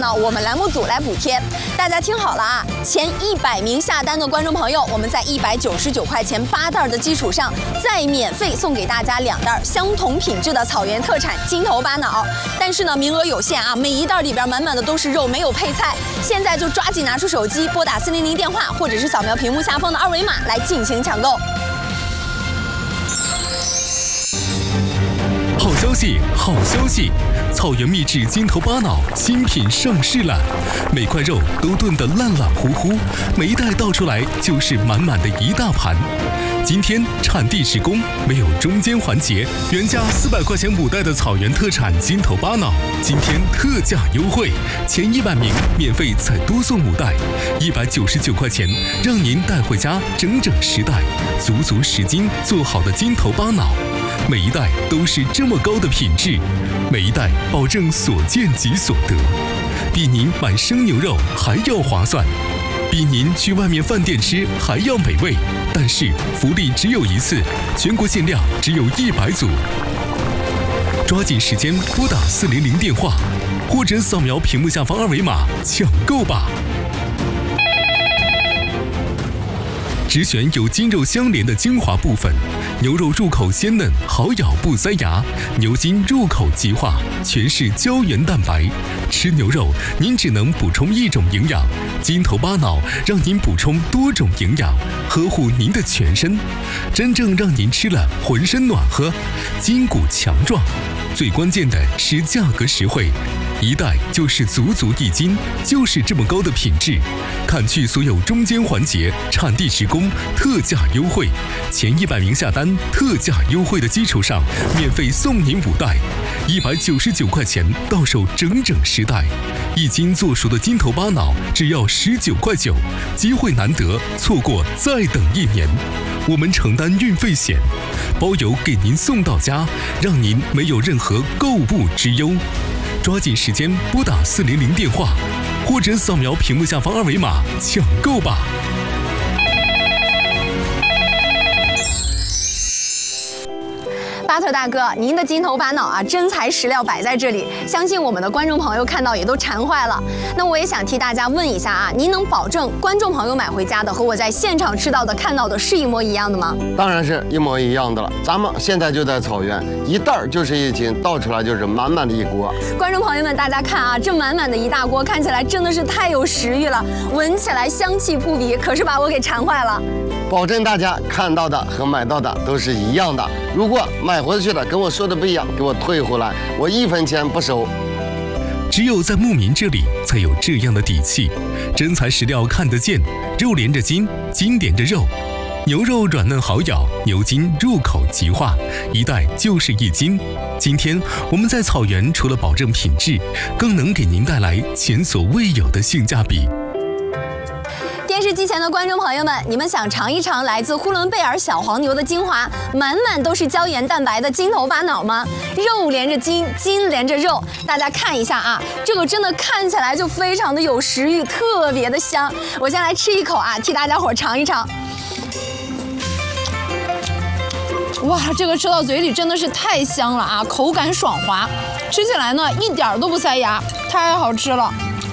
呢我们栏目组来补贴。大家听好了啊，前100名下单的观众朋友，我们在199块钱8袋的基础上，再免费送给大家2袋相同品质的草原特产金头巴脑。但是呢，名额有限啊，每一袋里边满满的都是肉，没有配菜。现在就抓紧拿出手机，拨打400电话，或者是扫描屏幕下方的2维码来进行抢购。 好消息，好消息！草原秘制金头巴脑新品上市了，每块肉都炖得烂烂糊糊，每一袋倒出来就是满满的一大盘。今天产地直供，没有中间环节，原价400块钱5袋的草原特产金头巴脑，今天特价优惠，前100名免费再多送5袋，199块钱，让您带回家整整10袋，足足10斤做好的金头巴脑。每一袋都是这么高的品质，每一袋保证所见即所得，比您买生牛肉还要划算，比您去外面饭店吃还要美味。但是福利只有一次，全国限量只有100组，抓紧时间拨打400电话，或者扫描屏幕下方2维码抢购吧。只选有筋肉相连的精华部分，牛肉入口鲜嫩，好咬不塞牙；牛筋入口即化，全是胶原蛋白。吃牛肉，您只能补充一种营养，金头巴脑让您补充多种营养，呵护您的全身，真正让您吃了浑身暖和，筋骨强壮。最关键的是价格实惠，一袋就是足足1斤，就是这么高的品质。砍去所有中间环节，产地直供，特价优惠，前100名下单特价优惠的基础上，免费送您5袋，199块钱到手整整10袋，1斤做熟的金头巴脑只要19块9，机会难得，错过再等1年。我们承担运费险，包邮给您送到家，让您没有任何购物之忧。抓紧时间拨打400电话，或者扫描屏幕下方2维码抢购吧。 巴特大哥，您的金头巴脑啊，真材实料摆在这里，相信我们的观众朋友看到也都馋坏了。那我也想替大家问一下啊，您能保证观众朋友买回家的和我在现场吃到的、看到的是一模一样的吗？ 当然是一模一样的了。咱们现在就在草原，一袋就是1斤，倒出来就是满满的一锅。 观众朋友们，大家看啊，这满满的一大锅，看起来真的是太有食欲了，闻起来香气扑鼻，可是把我给馋坏了。 保证大家看到的和买到的都是一样的。如果买回去的跟我说的不一样，给我退回来，我1分钱不收。 只有在牧民这里才有这样的底气，真材实料看得见，肉连着筋，筋连着肉，牛肉软嫩好咬，牛筋入口即化，一袋就是1斤。今天我们在草原除了保证品质，更能给您带来前所未有的性价比。 电视机前的观众朋友们，你们想尝一尝来自呼伦贝尔小黄牛的精华，满满都是胶原蛋白的金头巴脑吗？肉连着筋，筋连着肉，大家看一下啊，这个真的看起来就非常的有食欲，特别的香。我先来吃一口啊，替大家伙尝一尝。哇，这个吃到嘴里真的是太香了啊，口感爽滑，吃起来呢一点都不塞牙，太好吃了。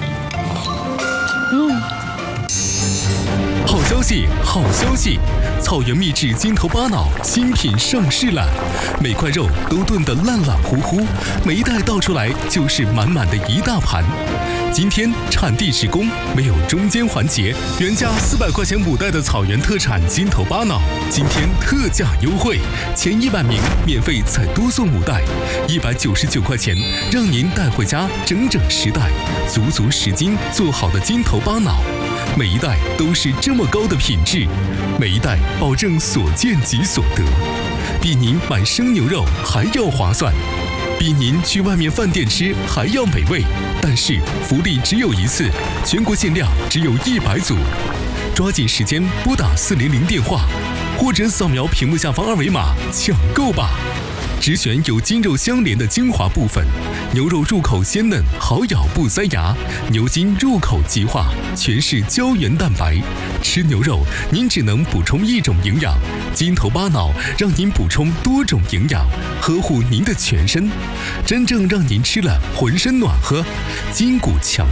好消息，好消息！草原秘制金头巴脑新品上市了，每块肉都炖得烂烂糊糊，每一袋倒出来就是满满的一大盘。今天产地直供，没有中间环节，原价400块钱5袋的草原特产金头巴脑，今天特价优惠，前100名免费再多送5袋，199块钱，让您带回家整整10袋，足足10斤做好的金头巴脑。每一袋都是这么高的品质，每一袋保证所见即所得，比您买生牛肉还要划算，比您去外面饭店吃还要美味。但是福利只有一次，全国限量只有100组，抓紧时间拨打400电话，或者扫描屏幕下方2维码抢购吧。只选有筋肉相连的精华部分，牛肉入口鲜嫩，好咬不塞牙；牛筋入口即化，全是胶原蛋白。吃牛肉，您只能补充一种营养，金头巴脑让您补充多种营养，呵护您的全身，真正让您吃了浑身暖和，筋骨强。